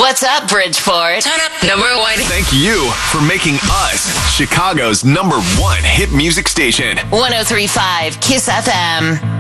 What's up, Bridgeport? Turn up number one. Thank you for making us Chicago's #1 hit music station. 103.5 KISS FM.